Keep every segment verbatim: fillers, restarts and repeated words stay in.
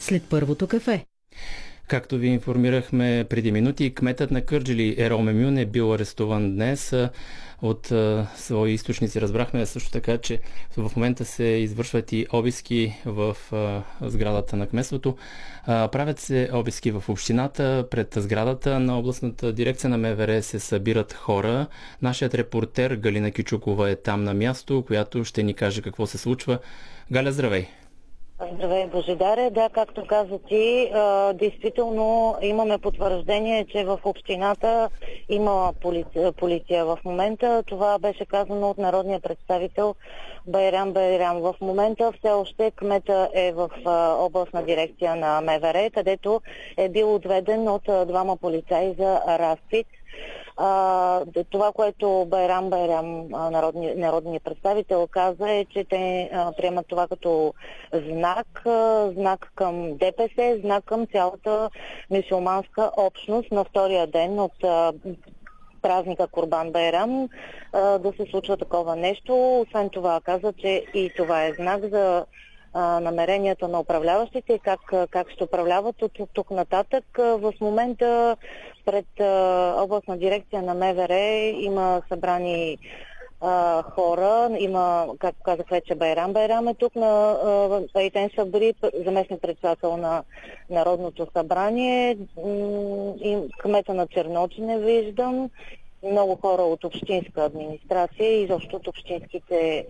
след първото кафе. Както ви информирахме преди минути, кметът на Кърджали Ерол Мемюн е бил арестуван днес. От а, свои източници разбрахме също така, че в момента се извършват и обиски в а, сградата на кметството. А, правят се обиски в общината. Пред сградата на областната дирекция на МВР се събират хора. Нашият репортер Галина Кичукова е там на място, която ще ни каже какво се случва. Галя, здравей! Здравей, Божидаре. Да, както каза ти, а, действително имаме потвърждение, че в общината има полиция, полиция в момента. Това беше казано от народния представител Байрам Байрам. В момента все още кмета е в а, областна дирекция на МВР, където е бил отведен от а, двама полицаи за разпит. Uh, това, което Байрам Байрам, народният народни представител, каза е, че те uh, приемат това като знак, uh, знак към ДПС, знак към цялата мюсюлманска общност на втория ден от uh, празника Курбан Байрам uh, да се случва такова нещо. Освен това каза, че и това е знак за намеренията на управляващите и как, как ще управляват от тук нататък. В момента пред областна дирекция на МВР има събрани а, хора. Има, както казах вече, Байрам Байрам е тук на Айтен Сабри, заместник председател на Народното събрание. И кмета на Черночи не виждам. Много хора от общинска администрация и изобщо от общинските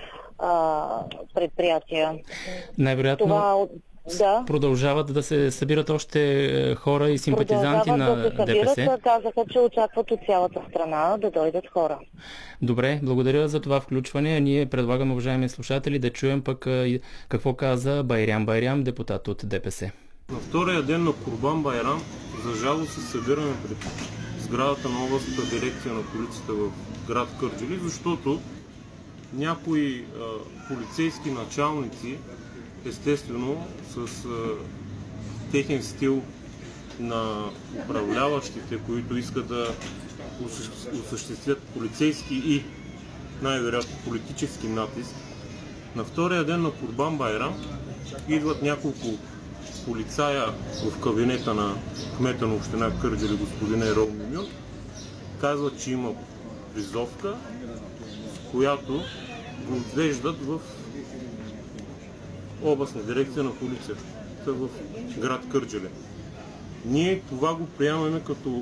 предприятия. Най-вероятно Това, да. продължават да се събират още хора и симпатизанти на да се събират, ДПС. Казаха, че очакват от цялата страна да дойдат хора. Добре, благодаря за това включване. Ние предлагаме, уважаеми слушатели, да чуем пък какво каза Байрам Байрам, депутат от ДПС. На втория ден на Курбан Байрам, за жалост, се събираме пред сградата на областната дирекция на полицията в град Кърджали, защото някои а, полицейски началници, естествено, с а, техен стил на управляващите, които искат да осъществят полицейски и най-вероятно политически натиск, на втория ден на Курбан Байрам идват няколко полицая в кабинета на кмета на община Кърджали, господин Ерол Мемюн, казват, че има призовка, която го отвеждат в областна дирекция на полицията в град Кърджали. Ние това го приемаме като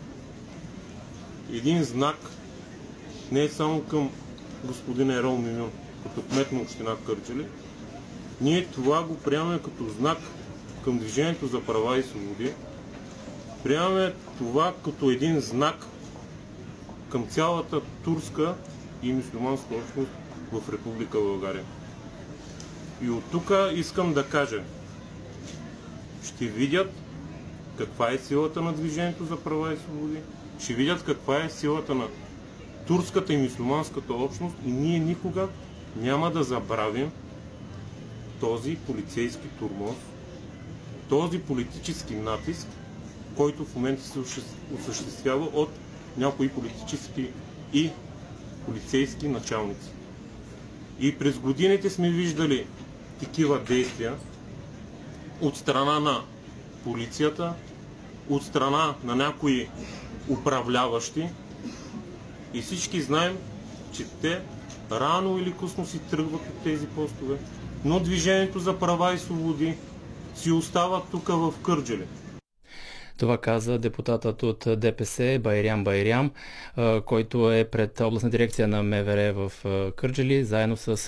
един знак не само към господин Ерол Мемюн, като кмет на община Кърджали. Ние това го приемаме като знак към Движението за права и свободи. Приемаме това като един знак към цялата турска и мюсюлманска общност в Република България. И от тук искам да кажа, ще видят каква е силата на Движението за права и свободи, ще видят каква е силата на турската и мюсюлманската общност и ние никога няма да забравим този полицейски турмоз, този политически натиск, който в момента се осъществява от някои политически и полицейски началници. И през годините сме виждали такива действия от страна на полицията, от страна на някои управляващи и всички знаем, че те рано или късно си тръгват от тези постове, но Движението за права и свободи си остава тук в Кърджали. Това каза депутатът от ДПС Байрам Байрам, който е пред областна дирекция на МВР в Кърджали, заедно с